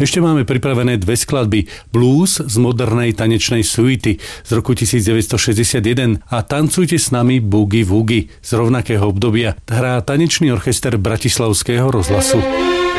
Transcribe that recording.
Ešte máme pripravené dve skladby. Blues z modernej tanečnej suity z roku 1961 a Tancujte s nami Boogie Woogie z rovnakého obdobia. Hrá tanečný orchester Bratislavského rozhlasu.